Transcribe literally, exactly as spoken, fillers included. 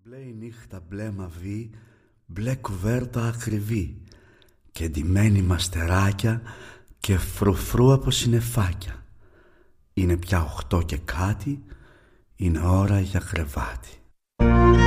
Μπλε η νύχτα, μπλε μαβί, μπλε κουβέρτα ακριβή και ντυμένοι μαστεράκια και φρουφρού από συννεφάκια. Είναι πια οχτώ και κάτι, είναι ώρα για κρεβάτι.